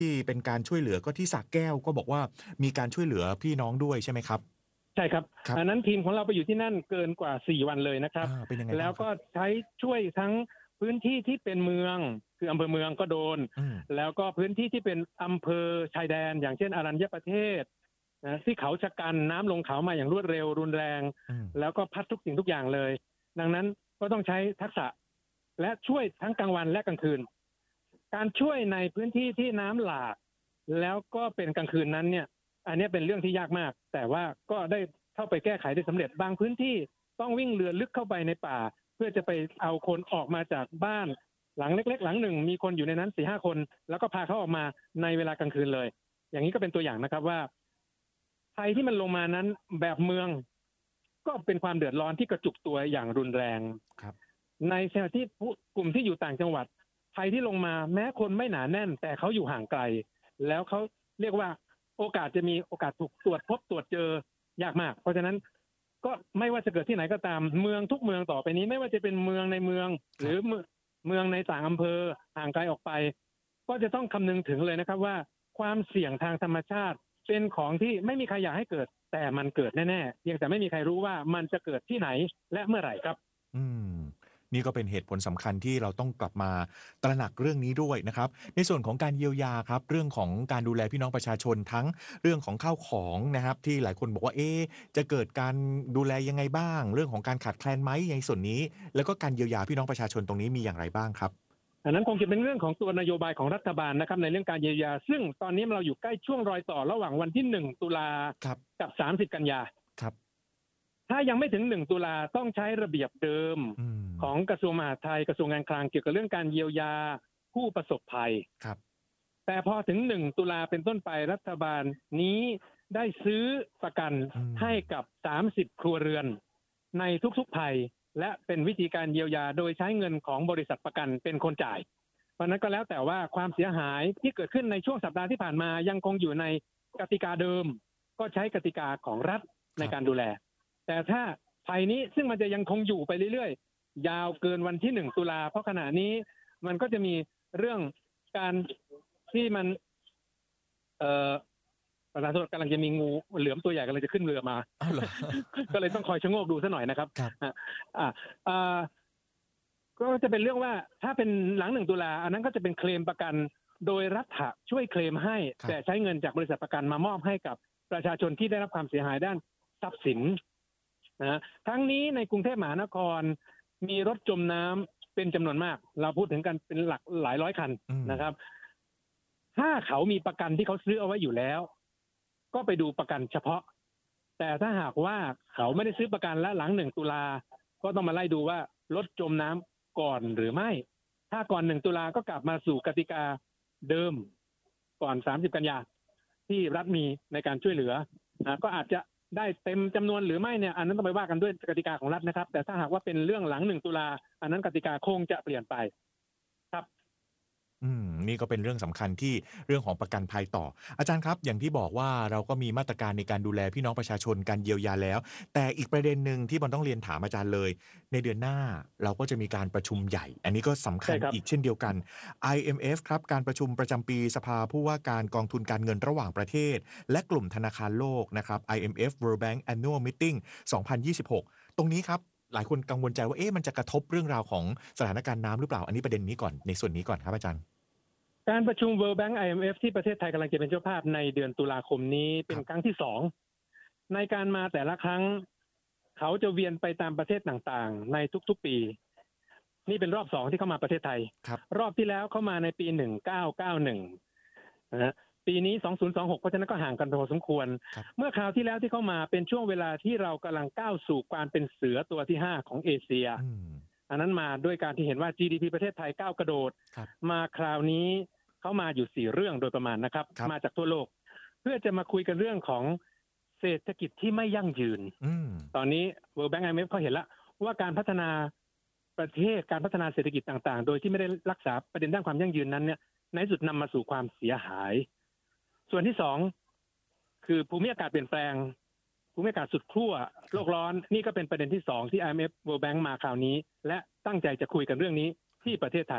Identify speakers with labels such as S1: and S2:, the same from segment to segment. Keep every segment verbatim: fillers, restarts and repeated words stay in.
S1: ที่เป็นการช่วยเหลือก็ที่สระแก้วก็บอกว่ามีการช่วยเหลือพี่น้องด้วยใช่ไหมครับ
S2: ใช่ครับ
S1: ครับ
S2: อันนั้นทีมของเราไปอยู่ที่นั่นเกินกว่าสี่วันเลยนะครับ
S1: อาเป็นยังไง
S2: แล้วก็
S1: บ้างครับ
S2: ใช้ช่วยทั้งพื้นที่ที่เป็นเมืองคืออำเภอเมืองก็โดน
S1: อืม
S2: แล้วก็พื้นที่ที่เป็นอำเภอชายแดนอย่างเช่นอรัญญประเทศนะที่เขาชะกันน้ำลงเขามาอย่างรวดเร็วรุนแรง
S1: อืม
S2: แล้วก็พัดทุกสิ่งทุกอย่างเลยดังนั้นก็ต้องใช้ทักษะและช่วยทั้งกลางวันและกลางคืนการช่วยในพื้นที่ที่น้ำหลากแล้วก็เป็นกลางคืนนั้นเนี่ยอันนี้เป็นเรื่องที่ยากมากแต่ว่าก็ได้เข้าไปแก้ไขได้สำเร็จบางพื้นที่ต้องวิ่งเรือลึกเข้าไปในป่าเพื่อจะไปเอาคนออกมาจากบ้านหลังเล็กๆหลังหนึ่งมีคนอยู่ในนั้นสี่ห้าคนแล้วก็พาเขาออกมาในเวลากลางคืนเลยอย่างนี้ก็เป็นตัวอย่างนะครับว่าภัยที่มันลงมานั้นแบบเมืองก็เป็นความเดือดร้อนที่กระจุกตัวอย่างรุนแรง
S1: ครับ
S2: ในขณะที่กลุ่มที่อยู่ต่างจังหวัดภัยที่ลงมาแม้คนไม่หนาแน่นแต่เขาอยู่ห่างไกลแล้วเขาเรียกว่าโอกาสจะมีโอกาสถูกตรวจพบตรวจเจอยากมากเพราะฉะนั้นก็ไม่ว่าจะเกิดที่ไหนก็ตามเมืองทุกเมืองต่อไปนี้ไม่ว่าจะเป็นเมืองในเมืองหรือเมืองในต่างอำเภอห่างไกลออกไปก็จะต้องคำนึงถึงเลยนะครับว่าความเสี่ยงทางธรรมชาติเป็นของที่ไม่มีใครอยากให้เกิดแต่มันเกิดแน่ๆเพียงแต่ไม่มีใครรู้ว่ามันจะเกิดที่ไหนและเมื่อไหร่ครับ
S1: อืมนี่ก็เป็นเหตุผลสำคัญที่เราต้องกลับมาตระหนักเรื่องนี้ด้วยนะครับในส่วนของการเยียวยาครับเรื่องของการดูแลพี่น้องประชาชนทั้งเรื่องของข้าวของนะครับที่หลายคนบอกว่าเอ๊ะจะเกิดการดูแลยังไงบ้างเรื่องของการขาดแคลนไหมในส่วนนี้แล้วก็การเยียวยาพี่น้องประชาชนตรงนี้มีอย่างไรบ้างครับ
S2: อันนั้นคงจะเป็นเรื่องของตัวนโยบายของรัฐบาลนะครับในเรื่องการเยียวยาซึ่งตอนนี้เราอยู่ใกล้ช่วงรอยต่อระหว่างวันที่หนึ่งตุลา
S1: ครับ
S2: กับสามสิบกันยา
S1: ครับ
S2: ถ้ายังไม่ถึงหนึ่งตุลาต้องใช้ระเบียบเดิม
S1: อืม
S2: ของกระทรวงมหาดไทยกระทรวงการคลังเกี่ยวกับเรื่องการเยียวยาผู้ประสบภัย
S1: ครับ
S2: แต่พอถึงหนึ่งตุลาเป็นต้นไปรัฐบาลนี้ได้ซื้อประกัน
S1: อืม
S2: ให้กับสามสิบครัวเรือนในทุกๆภัยและเป็นวิธีการเยียวยาโดยใช้เงินของบริษัทประกันเป็นคนจ่ายเพราะนั้นก็แล้วแต่ว่าความเสียหายที่เกิดขึ้นในช่วงสัปดาห์ที่ผ่านมายังคงอยู่ในกติกาเดิมก็ใช้กติกาของรัฐในการดูแลแต่ถ้าภัยนี้ซึ่งมันจะยังคงอยู่ไปเรื่อยๆยาวเกินวันที่หนึ่งตุลาเพราะขณะนี้มันก็จะมีเรื่องการที่มันเอ่อประชาชนกำลังจะมีงูเหลือมตัวใหญ่กำลังจะขึ้นเรือมา
S1: อ้าวเหรอ
S2: ก็เลยต้องคอยชะโงกดูซะหน่อยนะครับ
S1: ครับ
S2: อ่าอ่าอ่าก็จะเป็นเรื่องว่าถ้าเป็นหลังหนึ่งตุลาอันนั้นก็จะเป็นเคลมประกันโดยรัฐช่วยเคลมให้แต่ใช้เงินจากบริษัทประกันมามอบให้กับประชาชนที่ได้รับความเสียหายด้านทรัพย์สินนะทั้งนี้ในกรุงเทพมหานครมีรถจมน้ำเป็นจำนวนมากเราพูดถึงกันเป็นหลักหลายร้อยคันนะครับถ้าเขามีประกันที่เขาซื้อเอาไว้อยู่แล้วก็ไปดูประกันเฉพาะแต่ถ้าหากว่าเขาไม่ได้ซื้อประกันและหลังหนึ่งตุลาก็ต้องมาไล่ดูว่ารถจมน้ำก่อนหรือไม่ถ้าก่อนหนึ่งตุลาก็กลับมาสู่กติกาเดิมก่อนสามสิบกันยาที่รัฐมีในการช่วยเหลือนะก็อาจจะได้เต็มจำนวนหรือไม่เนี่ยอันนั้นต้องไปว่ากันด้วยกติกาของรัฐนะครับแต่ถ้าหากว่าเป็นเรื่องหลังหนึ่งตุลาอันนั้นกติกาคงจะเปลี่ยนไปครับ
S1: อืมนี่ก็เป็นเรื่องสำคัญที่เรื่องของประกันภัยต่ออาจารย์ครับอย่างที่บอกว่าเราก็มีมาตรการในการดูแลพี่น้องประชาชนการเยียวยาแล้วแต่อีกประเด็นหนึ่งที่มันต้องเรียนถามอาจารย์เลยในเดือนหน้าเราก็จะมีการประชุมใหญ่อันนี้ก็สำคัญอีกเช่นเดียวกัน ไอ เอ็ม เอฟ ครับการประชุมประจำปีสภาผู้ว่าการกองทุนการเงินระหว่างประเทศและกลุ่มธนาคารโลกนะครับ ไอ เอ็ม เอฟ World Bank Annual Meeting สองพันยี่สิบหกตรงนี้ครับหลายคนกังวลใจว่าเอ๊ะมันจะกระทบเรื่องราวของสถานการณ์น้ำหรือเปล่าอันนี้ประเด็นนี้ก่อนในส่วนนี้ก่อนครับอาจารย์
S2: การประชุม World Bank ไอ เอ็ม เอฟ ที่ประเทศไทยกำลังจะเป็นเจ้าภาพในเดือนตุลาคมนี้เป็นครั้งที่สองในการมาแต่ละครั้งเขาจะเวียนไปตามประเทศต่างๆในทุกๆปีนี่เป็นรอบสองที่เข้ามาประเทศไทย
S1: ครับ
S2: รอบที่แล้วเข้ามาในปีหนึ่งพันเก้าร้อยเก้าสิบเอ็ดนะฮะปีนี้สองพันยี่สิบหกเพราะฉะนั้นก็ห่างกันพอสมควรเมื่อคราวที่แล้วที่เข้ามาเป็นช่วงเวลาที่เรากำลังก้าวสู่การเป็นเสือตัวที่ห้าของเอเชียอันนั้นมาด้วยการที่เห็นว่า จี ดี พี ประเทศไทยก้าวกระโดดมาคราวนี้เขามาอยู่สี่เรื่องโดยประมาณนะครับมาจากทั่วโลกเพื่อจะมาคุยกันเรื่องของเศรษฐกิจที่ไม่ยั่งยืนตอนนี้ World Bank ไอ เอ็ม เอฟ เขาเห็นแล้วว่าการพัฒนาประเทศการพัฒนาเศรษฐกิจต่างๆโดยที่ไม่ได้รักษาประเด็นด้านความยั่งยืนนั้นเนี่ยในที่สุดนำมาสู่ความเสียหายส่วนที่สองคือภูมิอากาศเปลี่ยนแปลงภูมิอากาศสุดขั้วโลกร้อนนี่ก็เป็นประเด็นที่สองที่ ไอ เอ็ม เอฟ World Bank มาคราวนี้และตั้งใจจะคุยกันเรื่องนี้ที่ประเทศไทย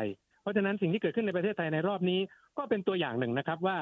S2: เพราะฉะนั้นสิ่งที่เกิดขึ้นในประเทศไทยในรอบนี้ก็เป็นตัวอย่างหนึ่งนะครับว่า